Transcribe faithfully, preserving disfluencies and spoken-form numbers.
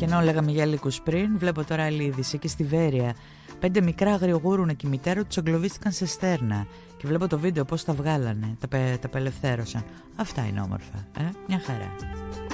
ενώ λέγαμε για λύκους πριν, βλέπω τώρα άλλη είδηση εκεί στη Βέρεια. Πέντε μικρά αγριογούρουνε και η μητέρα τους εγκλωβίστηκαν σε στέρνα. Και βλέπω το βίντεο πώς τα βγάλανε, τα, πε, τα απελευθέρωσαν. Αυτά είναι όμορφα, ε? Μια χαρά.